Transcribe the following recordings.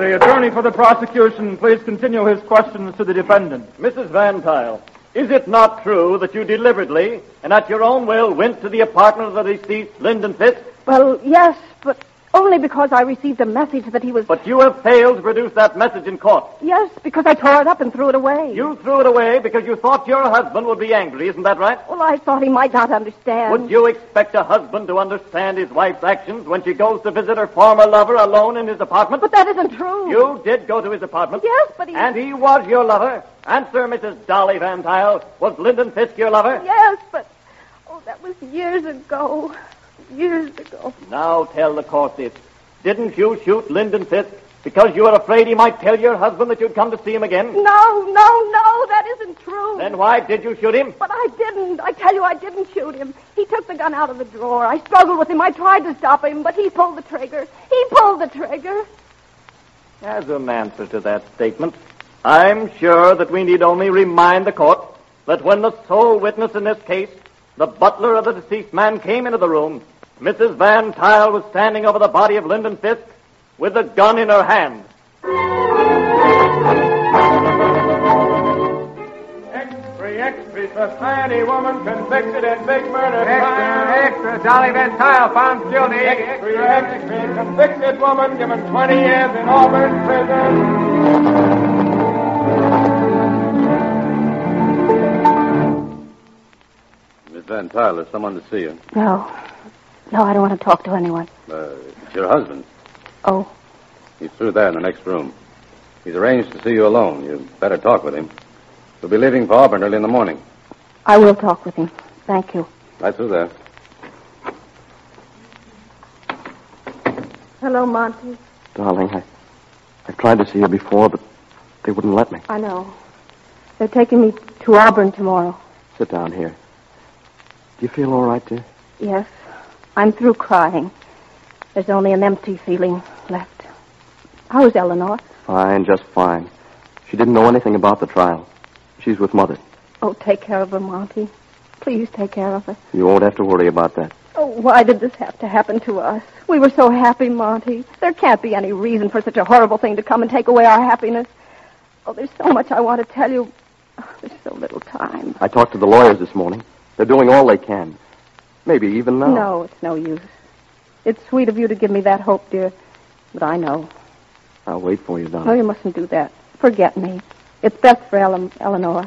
The attorney for the prosecution, please continue his questions to the defendant. Mrs. Van Tile, is it not true that you deliberately and at your own will went to the apartment of the deceased Lyndon Fisk? Well, yes, but only because I received a message that he was... But you have failed to produce that message in court. Yes, because I tore it up and threw it away. You threw it away because you thought your husband would be angry, isn't that right? Well, I thought he might not understand. Would you expect a husband to understand his wife's actions when she goes to visit her former lover alone in his apartment? But that isn't true. You did go to his apartment? Yes, but he... And he was your lover? Answer, Mrs. Dolly Van Tile. Was Lyndon Fisk your lover? Yes, but... Oh, that was years ago. Years ago. Now tell the court this. Didn't you shoot Lyndon Fisk because you were afraid he might tell your husband that you'd come to see him again? No, that isn't true. Then why did you shoot him? But I didn't. I tell you, I didn't shoot him. He took the gun out of the drawer. I struggled with him. I tried to stop him, but he pulled the trigger. He pulled the trigger. As an answer to that statement, I'm sure that we need only remind the court that when the sole witness in this case, the butler of the deceased man, came into the room, Mrs. Van Tile was standing over the body of Lyndon Fisk with a gun in her hand. Extra, society woman convicted in big murder. Extra, Dolly Van Tile found guilty. Extra, convicted woman given 20 years in Auburn prison. Miss Van Tile, there's someone to see you. No, I don't want to talk to anyone. It's your husband. Oh. He's through there in the next room. He's arranged to see you alone. You'd better talk with him. We'll be leaving for Auburn early in the morning. I will talk with him. Thank you. Right through there. Hello, Monty. Darling, I've tried to see you before, but they wouldn't let me. I know. They're taking me to Auburn tomorrow. Sit down here. Do you feel all right, dear? Yes. I'm through crying. There's only an empty feeling left. How is Eleanor? Fine, just fine. She didn't know anything about the trial. She's with Mother. Oh, take care of her, Monty. Please take care of her. You won't have to worry about that. Oh, why did this have to happen to us? We were so happy, Monty. There can't be any reason for such a horrible thing to come and take away our happiness. Oh, there's so much I want to tell you. Oh, there's so little time. I talked to the lawyers this morning. They're doing all they can. Maybe even now. No, it's no use. It's sweet of you to give me that hope, dear. But I know. I'll wait for you, darling. No, you mustn't do that. Forget me. It's best for Eleanor.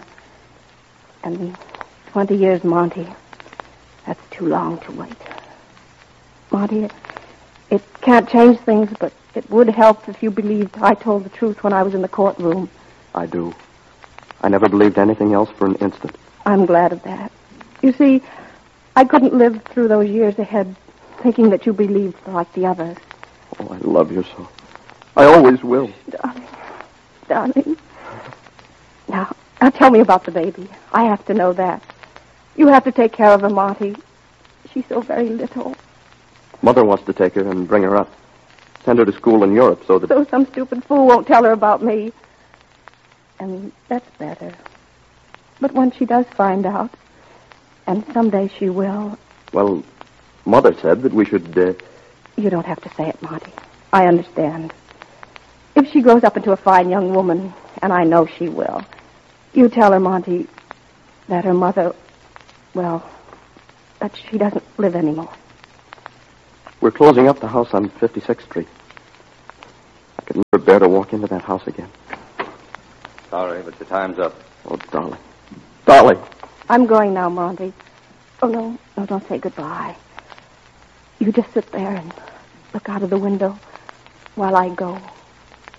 And 20 years, Monty. That's too long to wait. Monty, it can't change things, but it would help if you believed I told the truth when I was in the courtroom. I do. I never believed anything else for an instant. I'm glad of that. You see, I couldn't live through those years ahead thinking that you believed like the others. Oh, I love you so. I always will. Darling. Now tell me about the baby. I have to know that. You have to take care of her, Monty. She's so very little. Mother wants to take her and bring her up. Send her to school in Europe so that... So some stupid fool won't tell her about me. And that's better. But when she does find out, and someday she will... Well, Mother said that we should... You don't have to say it, Monty. I understand. If she grows up into a fine young woman, and I know she will, you tell her, Monty, that her mother, well, that she doesn't live anymore. We're closing up the house on 56th Street. I could never bear to walk into that house again. Sorry, but your time's up. Oh, darling. Darling. I'm going now, Monty. Oh, no, don't say goodbye. You just sit there and look out of the window while I go.